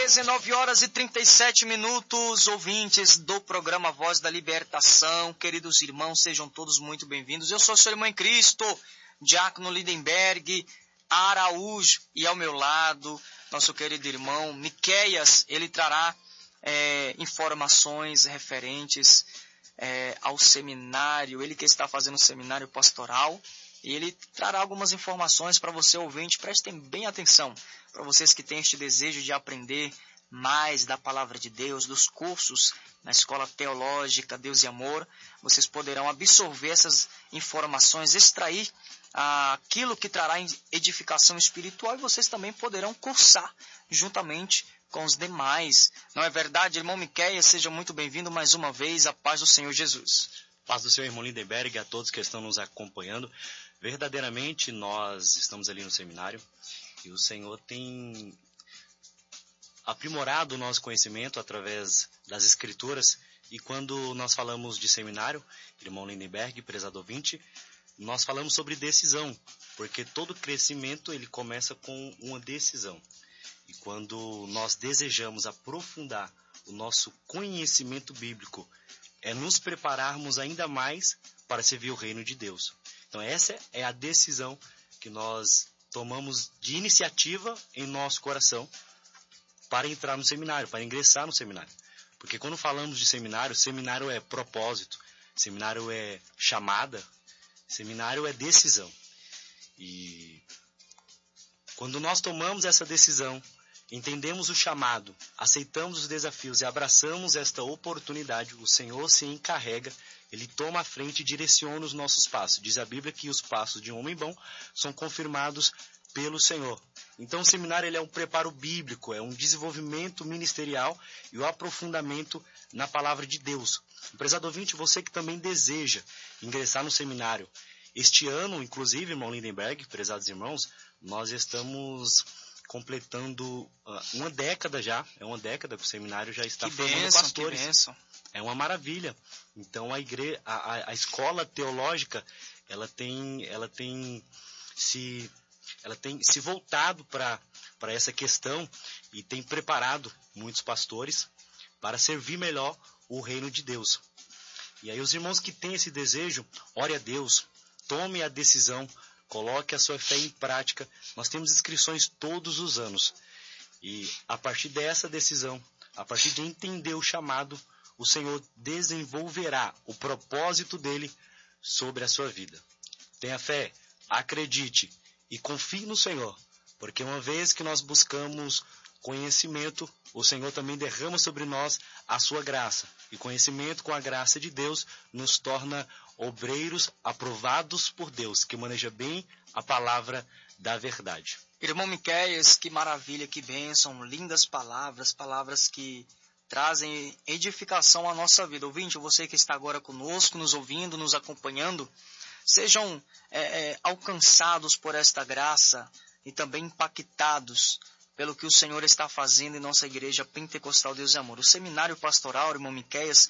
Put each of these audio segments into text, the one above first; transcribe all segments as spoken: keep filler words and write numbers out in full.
dezenove horas e trinta e sete minutos, ouvintes do programa Voz da Libertação, queridos irmãos, sejam todos muito bem-vindos. Eu sou seu irmão em Cristo, Diácono Lindenberg Araújo, e ao meu lado, nosso querido irmão Miqueias. Ele trará é, informações referentes é, ao seminário, ele que está fazendo o seminário pastoral, e ele trará algumas informações para você, ouvinte. Prestem bem atenção, para vocês que têm este desejo de aprender mais da Palavra de Deus, dos cursos na Escola Teológica Deus e Amor. Vocês poderão absorver essas informações, extrair ah, aquilo que trará edificação espiritual, e vocês também poderão cursar juntamente com os demais. Não é verdade, irmão Miqueias? Seja muito bem-vindo mais uma vez. A paz do Senhor Jesus. Paz do Senhor, irmão Lindenberg, a todos que estão nos acompanhando. Verdadeiramente, nós estamos ali no seminário e o Senhor tem aprimorado o nosso conhecimento através das Escrituras. E quando nós falamos de seminário, irmão Lindenberg, prezado ouvinte, nós falamos sobre decisão, porque todo crescimento ele começa com uma decisão. E quando nós desejamos aprofundar o nosso conhecimento bíblico, é nos prepararmos ainda mais para servir o reino de Deus. Então essa é a decisão que nós tomamos de iniciativa em nosso coração para entrar no seminário, para ingressar no seminário. Porque quando falamos de seminário, seminário é propósito, seminário é chamada, seminário é decisão. E quando nós tomamos essa decisão, entendemos o chamado, aceitamos os desafios e abraçamos esta oportunidade, o Senhor se encarrega, Ele toma a frente e direciona os nossos passos. Diz a Bíblia que os passos de um homem bom são confirmados pelo Senhor. Então o seminário ele é um preparo bíblico, é um desenvolvimento ministerial e o aprofundamento na palavra de Deus. Prezado ouvinte, você que também deseja ingressar no seminário, este ano, inclusive, irmão Lindenberg, prezados irmãos, nós estamos completando uh, uma década já, é uma década que o seminário já está que formando bênção, pastores. Que bênção. É uma maravilha. Então a igreja, a, a, a escola teológica, ela tem, ela tem se, ela tem se voltado para para essa questão e tem preparado muitos pastores para servir melhor o reino de Deus. E aí os irmãos que têm esse desejo, ore a Deus, tome a decisão, coloque a sua fé em prática. Nós temos inscrições todos os anos. E a partir dessa decisão, a partir de entender o chamado, o Senhor desenvolverá o propósito dele sobre a sua vida. Tenha fé, acredite e confie no Senhor, porque uma vez que nós buscamos conhecimento, o Senhor também derrama sobre nós a sua graça. E conhecimento com a graça de Deus nos torna obreiros aprovados por Deus, que maneja bem a palavra da verdade. Irmão Miqueias, que maravilha, que bênção, lindas palavras, palavras que trazem edificação à nossa vida. Ouvinte, você que está agora conosco, nos ouvindo, nos acompanhando, sejam é, é, alcançados por esta graça e também impactados pelo que o Senhor está fazendo em nossa igreja Pentecostal Deus e Amor. O seminário pastoral, irmão Miqueias,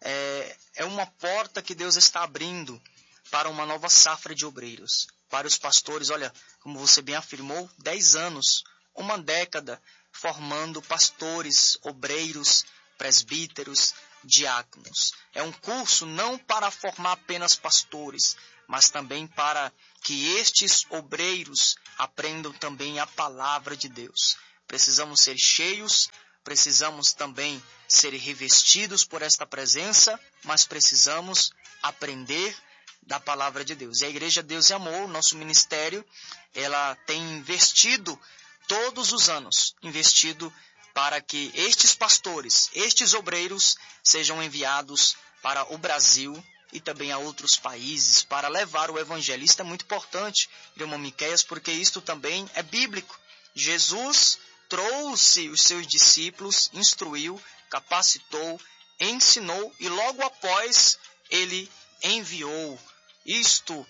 é, é uma porta que Deus está abrindo para uma nova safra de obreiros. Para os pastores, olha, como você bem afirmou, dez anos, uma década, formando pastores, obreiros, presbíteros, diáconos. É um curso não para formar apenas pastores, mas também para que estes obreiros aprendam também a palavra de Deus. Precisamos ser cheios, precisamos também ser revestidos por esta presença, mas precisamos aprender da palavra de Deus. E a Igreja Deus e Amor, nosso ministério, ela tem investido todos os anos, investido para que estes pastores, estes obreiros, sejam enviados para o Brasil e também a outros países para levar o evangelho. Isso é muito importante, irmão Miqueias, porque isto também é bíblico. Jesus trouxe os seus discípulos, instruiu, capacitou, ensinou e logo após ele enviou. Isto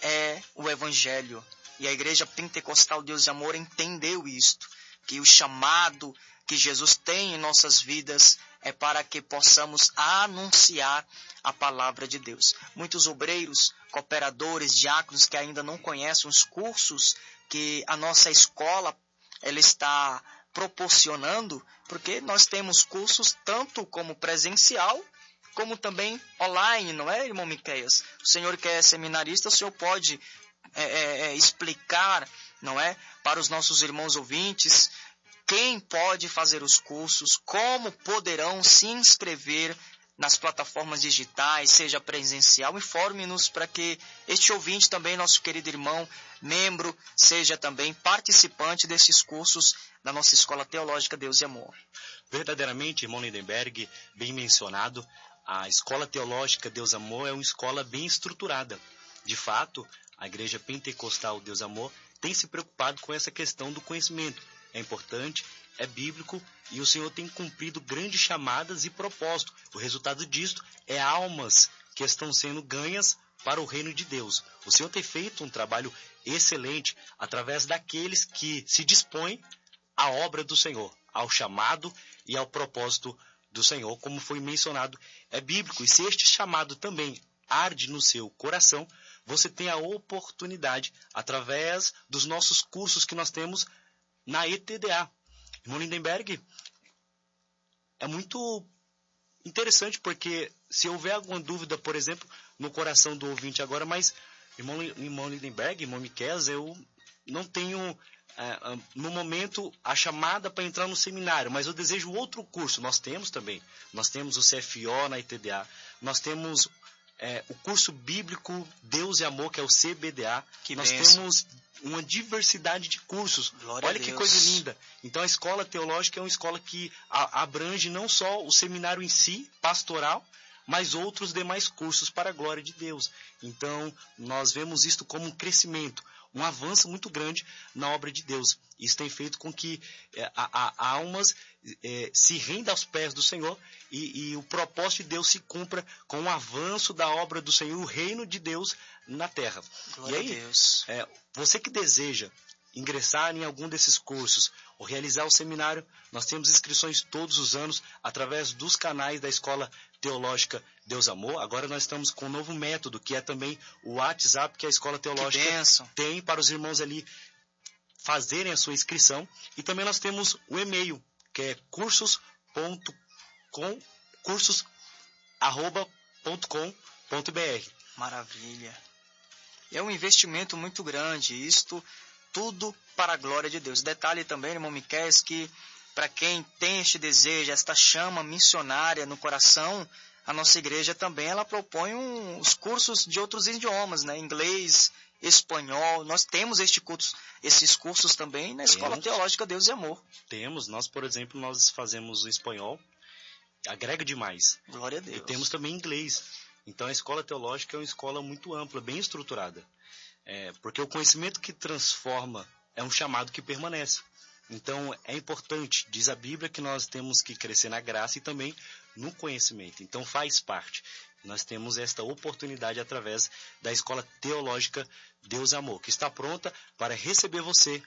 é o evangelho. E a Igreja Pentecostal Deus e Amor entendeu isto, que o chamado que Jesus tem em nossas vidas é para que possamos anunciar a palavra de Deus. Muitos obreiros, cooperadores, diáconos que ainda não conhecem os cursos que a nossa escola ela está proporcionando, porque nós temos cursos tanto como presencial, como também online, não é, irmão Miqueias? O senhor que é seminarista, o senhor pode é, é, explicar, não é, para os nossos irmãos ouvintes, quem pode fazer os cursos, como poderão se inscrever nas plataformas digitais, seja presencial. Informe-nos para que este ouvinte também, nosso querido irmão, membro, seja também participante desses cursos da nossa Escola Teológica Deus e Amor. Verdadeiramente, irmão Lindenberg, bem mencionado, a Escola Teológica Deus e Amor é uma escola bem estruturada. De fato, a Igreja Pentecostal Deus e Amor tem se preocupado com essa questão do conhecimento. É importante, é bíblico e o Senhor tem cumprido grandes chamadas e propósitos. O resultado disto é almas que estão sendo ganhas para o reino de Deus. O Senhor tem feito um trabalho excelente através daqueles que se dispõem à obra do Senhor, ao chamado e ao propósito do Senhor, como foi mencionado, é bíblico. E se este chamado também arde no seu coração, você tem a oportunidade, através dos nossos cursos que nós temos na E T D A. Irmão Lindenberg, é muito interessante, porque se houver alguma dúvida, por exemplo, no coração do ouvinte agora, mas, irmão, irmão Lindenberg, irmão Miqueias, eu não tenho, é, no momento, a chamada para entrar no seminário, mas eu desejo outro curso. Nós temos também. Nós temos o C F O na E T D A, nós temos é, o curso bíblico Deus e Amor, que é o C B D A. Que nós benção. Temos uma diversidade de cursos. Glória Olha a que Deus. coisa linda. Então a escola teológica é uma escola que a, abrange não só o seminário em si, pastoral, mas outros demais cursos para a glória de Deus. Então nós vemos isto como um crescimento, um avanço muito grande na obra de Deus. Isso tem feito com que é, a, a, a almas é, se rendam aos pés do Senhor e, e o propósito de Deus se cumpra com o avanço da obra do Senhor, o reino de Deus na terra. Glória e aí, a Deus. É, você que deseja ingressar em algum desses cursos ou realizar o seminário, nós temos inscrições todos os anos através dos canais da Escola Teológica Deus Amor. Agora nós estamos com um novo método, que é também o WhatsApp, que a Escola Teológica tem para os irmãos ali fazerem a sua inscrição. E também nós temos o e-mail, que é cursos ponto com, cursos arroba ponto com ponto br. Maravilha. É um investimento muito grande, isto tudo para a glória de Deus. Detalhe também, irmão Miqueias, que para quem tem este desejo, esta chama missionária no coração, a nossa igreja também ela propõe um, os cursos de outros idiomas, né? Inglês, espanhol. Nós temos este curso, esses cursos também na Escola temos, Teológica Deus e Amor. Temos. Nós, por exemplo, nós fazemos o espanhol, agrega demais. Glória a Deus. E temos também inglês. Então a Escola Teológica é uma escola muito ampla, bem estruturada. É, porque o conhecimento que transforma é um chamado que permanece. Então é importante, diz a Bíblia, que nós temos que crescer na graça e também no conhecimento. Então faz parte. Nós temos esta oportunidade através da Escola Teológica Deus e Amor, que está pronta para receber você.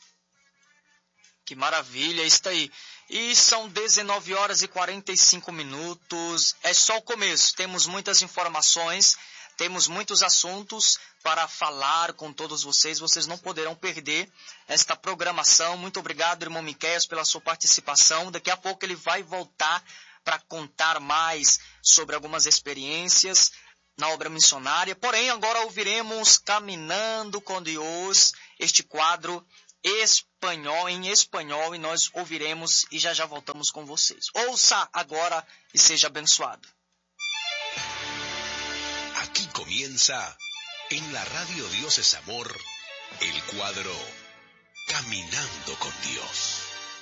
Que maravilha, isso aí. E são dezenove horas e quarenta e cinco minutos. É só o começo. Temos muitas informações, temos muitos assuntos para falar com todos vocês. Vocês não poderão perder esta programação. Muito obrigado, irmão Miqueias, pela sua participação. Daqui a pouco ele vai voltar para contar mais sobre algumas experiências na obra missionária. Porém, agora ouviremos Caminhando com Deus, este quadro espanhol, em espanhol, e nós ouviremos e já já voltamos com vocês. Ouça agora e seja abençoado. Aquí comienza, en la radio Dios es Amor, el cuadro Caminando con Dios.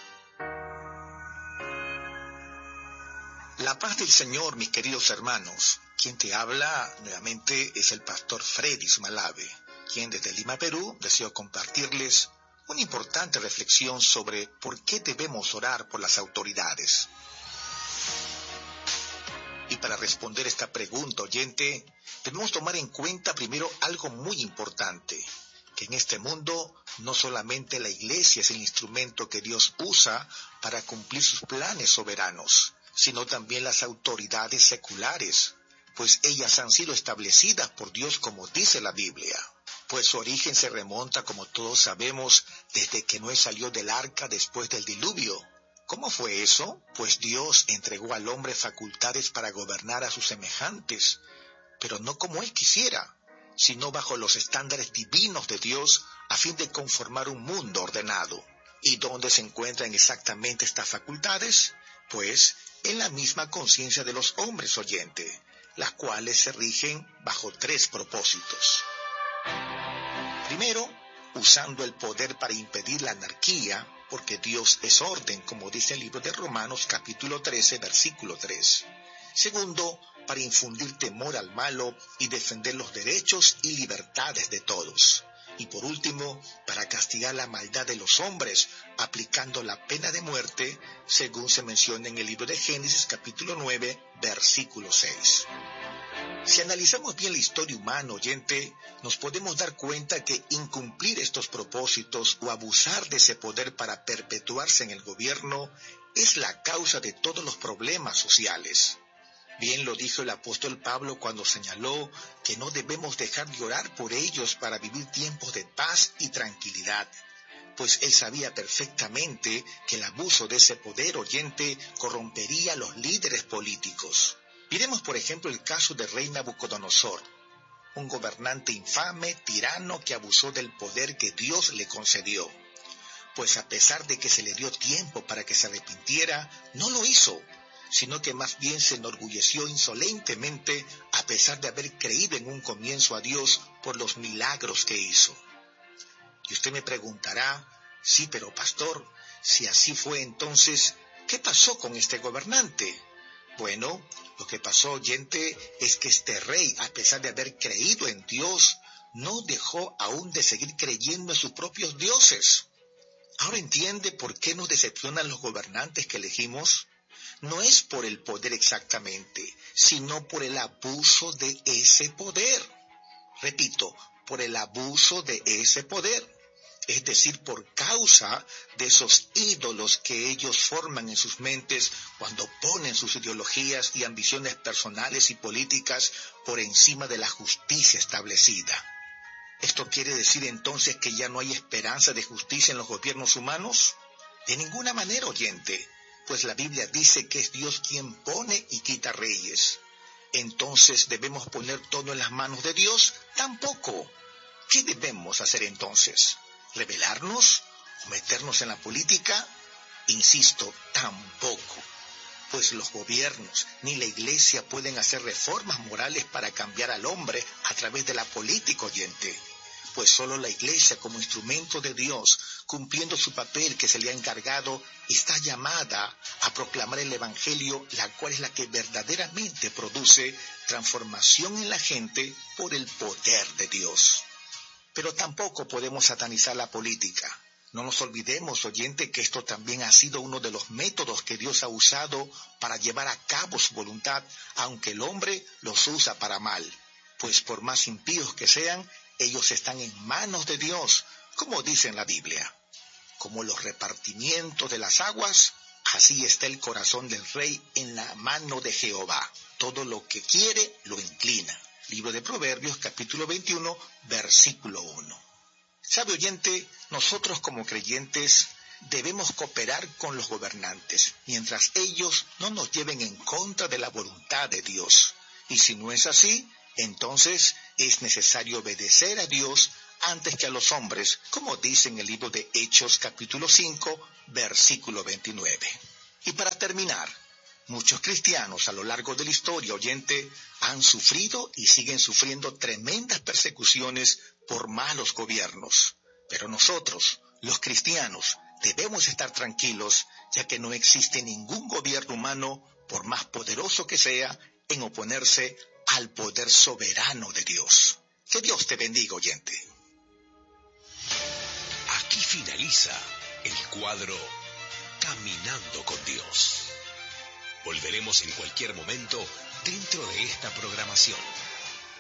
La paz del Señor, mis queridos hermanos. Quien te habla nuevamente es el pastor Freddy Malave, quien desde Lima, Perú, deseo compartirles una importante reflexión sobre por qué debemos orar por las autoridades. Y para responder esta pregunta, oyente, debemos tomar en cuenta primero algo muy importante, que en este mundo no solamente la iglesia es el instrumento que Dios usa para cumplir sus planes soberanos, sino también las autoridades seculares, pues ellas han sido establecidas por Dios como dice la Biblia. pues su origen se remonta, como todos sabemos, desde que Noé salió del arca después del diluvio. ¿Cómo fue eso? Pues Dios entregó al hombre facultades para gobernar a sus semejantes, pero no como él quisiera, sino bajo los estándares divinos de Dios, a fin de conformar un mundo ordenado. ¿Y dónde se encuentran exactamente estas facultades? Pues en la misma conciencia de los hombres, oyente, las cuales se rigen bajo tres propósitos. Primero, usando el poder para impedir la anarquía, porque Dios es orden, como dice el libro de Romanos capítulo trece, versículo tres. Segundo, para infundir temor al malo y defender los derechos y libertades de todos. Y por último, para castigar la maldad de los hombres, aplicando la pena de muerte, según se menciona en el libro de Génesis capítulo nueve, versículo seis. Si analizamos bien la historia humana, oyente, nos podemos dar cuenta que incumplir estos propósitos o abusar de ese poder para perpetuarse en el gobierno es la causa de todos los problemas sociales. Bien lo dijo el apóstol Pablo cuando señaló que no debemos dejar de orar por ellos para vivir tiempos de paz y tranquilidad, pues él sabía perfectamente que el abuso de ese poder, oyente, corrompería a los líderes políticos. Miremos por ejemplo el caso del rey Nabucodonosor, un gobernante infame, tirano que abusó del poder que Dios le concedió. Pues a pesar de que se le dio tiempo para que se arrepintiera, no lo hizo, sino que más bien se enorgulleció insolentemente a pesar de haber creído en un comienzo a Dios por los milagros que hizo. Y usted me preguntará, sí, pero pastor, si así fue entonces, ¿qué pasó con este gobernante? Bueno, lo que pasó, oyente, es que este rey, a pesar de haber creído en Dios, no dejó aún de seguir creyendo en sus propios dioses. ¿Ahora entiende por qué nos decepcionan los gobernantes que elegimos? No es por el poder exactamente, sino por el abuso de ese poder. Repito, por el abuso de ese poder. Es decir, por causa de esos ídolos que ellos forman en sus mentes cuando ponen sus ideologías y ambiciones personales y políticas por encima de la justicia establecida. ¿Esto quiere decir entonces que ya no hay esperanza de justicia en los gobiernos humanos? De ninguna manera, oyente, pues la Biblia dice que es Dios quien pone y quita reyes. Entonces, ¿debemos poner todo en las manos de Dios? Tampoco. ¿Qué debemos hacer entonces? ¿Rebelarnos o meternos en la política? Insisto, tampoco. Pues los gobiernos ni la iglesia pueden hacer reformas morales para cambiar al hombre a través de la política, oyente. Pues solo la iglesia como instrumento de Dios, cumpliendo su papel que se le ha encargado, está llamada a proclamar el evangelio, la cual es la que verdaderamente produce transformación en la gente por el poder de Dios. Pero tampoco podemos satanizar la política. No nos olvidemos, oyente, que esto también ha sido uno de los métodos que Dios ha usado para llevar a cabo su voluntad, aunque el hombre los usa para mal. Pues por más impíos que sean, ellos están en manos de Dios, como dice en la Biblia. Como los repartimientos de las aguas, así está el corazón del rey en la mano de Jehová. Todo lo que quiere, lo inclina. Libro de Proverbios, capítulo veintiuno, versículo uno. ¿Sabe, oyente? Nosotros como creyentes debemos cooperar con los gobernantes, mientras ellos no nos lleven en contra de la voluntad de Dios. Y si no es así, entonces es necesario obedecer a Dios antes que a los hombres, como dice en el libro de Hechos capítulo cinco, versículo veintinueve. Y para terminar, muchos cristianos a lo largo de la historia, oyente, han sufrido y siguen sufriendo tremendas persecuciones por malos gobiernos. Pero nosotros, los cristianos, debemos estar tranquilos, ya que no existe ningún gobierno humano, por más poderoso que sea, en oponerse al poder soberano de Dios. Que Dios te bendiga, oyente. Aquí finaliza el cuadro Caminando con Dios. Volveremos en cualquier momento dentro de esta programación.